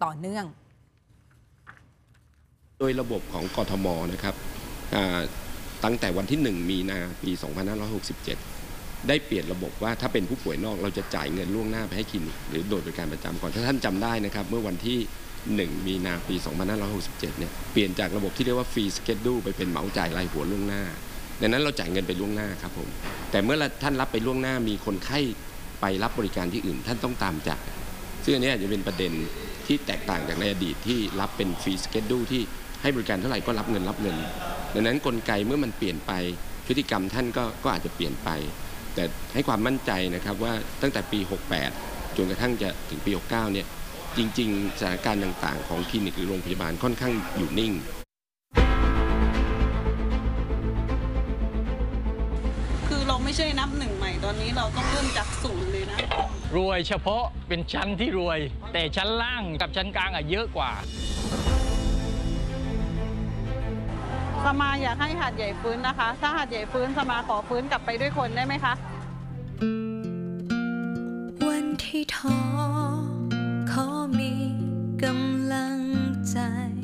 ต่อเนื่องโดยระบบของกทมนะครับตั้งแต่วันที่ 1 มีนาปี 2567 ได้เปลี่ยนระบบว่าถ้าเป็นผู้ป่วยนอกเราจะจ่ายเงินล่วงหน้าไปให้คลินิกหรือโดยบริการประจำก่อนถ้าท่านจำได้นะครับเมื่อวันที่ 1 มีนาปี 2567 เนี่ยเปลี่ยนจากระบบที่เรียกว่าฟรีสเกจดูไปเป็นเหมาจ่ายรายหัวล่วงหน้าดังนั้นเราจ่ายเงินไปล่วงหน้าครับผมแต่เมื่อท่านรับไปล่วงหน้ามีคนไข้ไปรับบริการที่อื่นท่านต้องตามจ่ายซึ่งอันนี้อาจจะเป็นประเด็นที่แตกต่างจากในอดีตที่รับเป็นฟรีสเกจดูที่ให้บริการเท่าไหร่ก็รับเงินดังนั้นกลไกเมื่อมันเปลี่ยนไปพฤติกรรมท่านก็อาจจะเปลี่ยนไปแต่ให้ความมั่นใจนะครับว่าตั้งแต่ปี 68 จนกระทั่งจะถึงปี 69 เนี่ยจริงๆสถานการณ์ต่างๆของคลินิกหรือโรงพยาบาลค่อนข้างอยู่นิ่งคือเราไม่ใช่นับหนึ่งใหม่ตอนนี้เราต้องเริ่มจากศูนย์เลยนะรวยเฉพาะเป็นชั้นที่รวยแต่ชั้นล่างกับชั้นกลางเยอะกว่าสมาอยากให้หาดใหญ่ฟื้นนะคะถ้าหาดใหญ่ฟื้นสมาขอฟื้นกลับไปด้วยคนได้ไหมคะวันที่ท้อขอมีกำลังใจ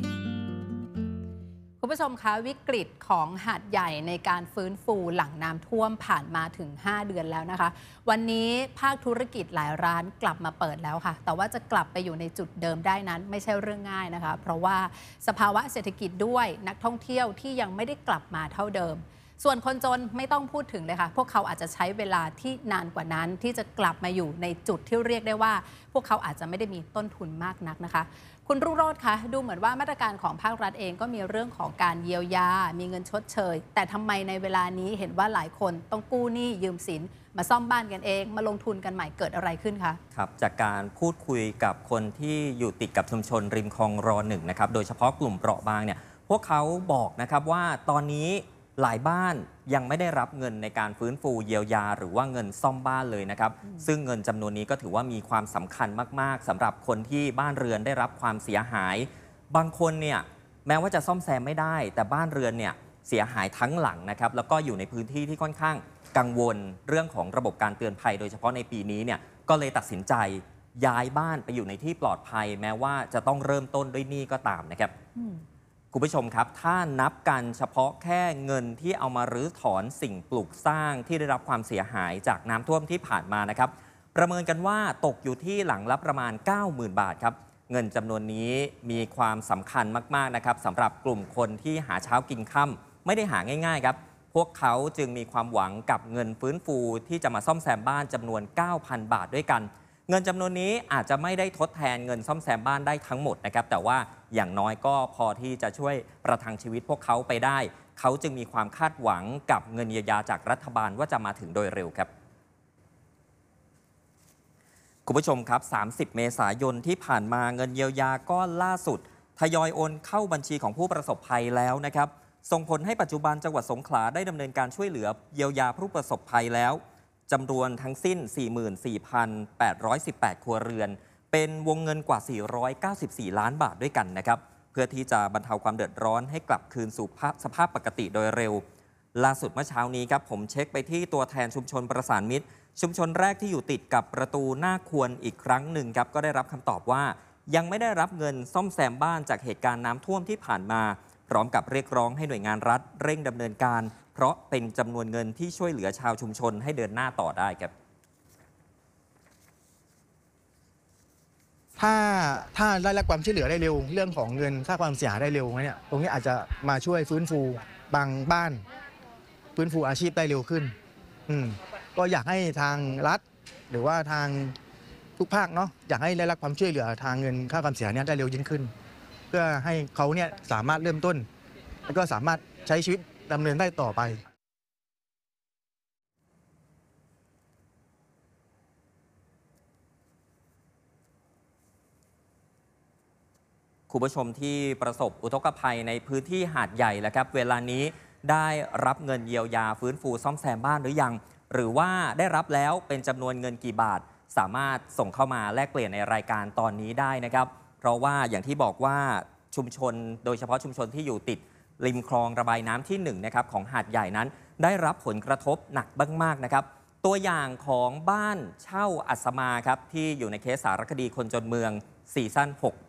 คุณผู้ชมคะวิกฤตของหาดใหญ่ในการฟื้นฟูหลังน้ำท่วมผ่านมาถึง5 เดือนแล้วนะคะวันนี้ภาคธุรกิจหลายร้านกลับมาเปิดแล้วค่ะแต่ว่าจะกลับไปอยู่ในจุดเดิมได้นั้นไม่ใช่เรื่องง่ายนะคะเพราะว่าสภาวะเศรษฐกิจด้วยนักท่องเที่ยวที่ยังไม่ได้กลับมาเท่าเดิมส่วนคนจนไม่ต้องพูดถึงเลยค่ะพวกเขาอาจจะใช้เวลาที่นานกว่านั้นที่จะกลับมาอยู่ในจุดที่เรียกได้ว่าพวกเขาอาจจะไม่ได้มีต้นทุนมากนักนะคะคุณรุ่งโรจน์คะดูเหมือนว่ามาตรการของภาครัฐเองก็มีเรื่องของการเยียวยามีเงินชดเชยแต่ทำไมในเวลานี้เห็นว่าหลายคนต้องกู้หนี้ยืมสินมาซ่อมบ้านกันเองมาลงทุนกันใหม่เกิดอะไรขึ้นคะครับจากการพูดคุยกับคนที่อยู่ติดกับชุมชนริมคลองร.1 นะครับโดยเฉพาะกลุ่มเปราะบางเนี่ยพวกเขาบอกนะครับว่าตอนนี้หลายบ้านยังไม่ได้รับเงินในการฟื้นฟูเยียวยาหรือว่าเงินซ่อมบ้านเลยนะครับซึ่งเงินจำนวนนี้ก็ถือว่ามีความสำคัญมากๆสำหรับคนที่บ้านเรือนได้รับความเสียหายบางคนเนี่ยแม้ว่าจะซ่อมแซมไม่ได้แต่บ้านเรือนเนี่ยเสียหายทั้งหลังนะครับแล้วก็อยู่ในพื้นที่ที่ค่อนข้างกังวลเรื่องของระบบการเตือนภัยโดยเฉพาะในปีนี้เนี่ยก็เลยตัดสินใจย้ายบ้านไปอยู่ในที่ปลอดภัยแม้ว่าจะต้องเริ่มต้นด้วยหนี้ก็ตามนะครับคุณผู้ชมครับถ้านับกันเฉพาะแค่เงินที่เอามารื้อถอนสิ่งปลูกสร้างที่ได้รับความเสียหายจากน้ำท่วมที่ผ่านมานะครับประเมินกันว่าตกอยู่ที่หลังละประมาณ 90,000 บาทครับเงินจำนวนนี้มีความสำคัญมากๆนะครับสำหรับกลุ่มคนที่หาเช้ากินค่ำไม่ได้หาง่ายๆครับพวกเขาจึงมีความหวังกับเงินฟื้นฟูที่จะมาซ่อมแซมบ้านจำนวน 9,000 บาทด้วยกันเงินจำนวนนี้อาจจะไม่ได้ทดแทนเงินซ่อมแซมบ้านได้ทั้งหมดนะครับแต่ว่าอย่างน้อยก็พอที่จะช่วยประทังชีวิตพวกเขาไปได้เขาจึงมีความคาดหวังกับเงินเยียวยาจากรัฐบาลว่าจะมาถึงโดยเร็วครับคุณผู้ชมครับ30 เมษายนที่ผ่านมาเงินเยียวยาก้อนล่าสุดทยอยโอนเข้าบัญชีของผู้ประสบภัยแล้วนะครับส่งผลให้ปัจจุบันจังหวัดสงขลาได้ดำเนินการช่วยเหลือเยียวยาผู้ประสบภัยแล้วจำนวนทั้งสิ้น 44,818 ครัวเรือนเป็นวงเงินกว่า 494 ล้านบาทด้วยกันนะครับเพื่อที่จะบรรเทาความเดือดร้อนให้กลับคืนสู่สภาพปกติโดยเร็วล่าสุดเมื่อเช้านี้ครับผมเช็คไปที่ตัวแทนชุมชนประสานมิตรชุมชนแรกที่อยู่ติดกับประตูหน้าควรอีกครั้งหนึ่งครับก็ได้รับคำตอบว่ายังไม่ได้รับเงินซ่อมแซมบ้านจากเหตุการณ์น้ำท่วมที่ผ่านมาพร้อมกับเรียกร้องให้หน่วยงานรัฐเร่งดำเนินการเพราะเป็นจำนวนเงินที่ช่วยเหลือชาวชุมชนให้เดินหน้าต่อได้ครับถ้าได้รับความช่วยเหลือได้เร็วเรื่องของเงินค่าความเสียหายได้เร็วเนี่ยตรงนี้อาจจะมาช่วยฟื้นฟูบางบ้านฟื้นฟูอาชีพได้เร็วขึ้นก็อยากให้ทางรัฐหรือว่าทางทุกภาคเนาะอยากให้ได้รับความช่วยเหลือทางเงินค่าความเสียหายเนี่ยได้เร็วยิ่งขึ้นเพื่อให้เขาเนี่ยสามารถเริ่มต้นแล้วก็สามารถใช้ชีวิตดำเนินได้ต่อไปคุณผู้ชมที่ประสบอุทกภัยในพื้นที่หาดใหญ่แล้วครับเวลานี้ได้รับเงินเยียวยาฟื้นฟูซ่อมแซมบ้านหรือยังหรือว่าได้รับแล้วเป็นจำนวนเงินกี่บาทสามารถส่งเข้ามาแลกเปลี่ยนในรายการตอนนี้ได้นะครับเพราะว่าอย่างที่บอกว่าชุมชนโดยเฉพาะชุมชนที่อยู่ติดริมคลองระบายน้ำที่1นะครับของหาดใหญ่นั้นได้รับผลกระทบหนักมากๆนะครับตัวอย่างของบ้านเช่าอัศมาครับที่อยู่ในเคสสารคดีคนจนเมืองซีซั่น6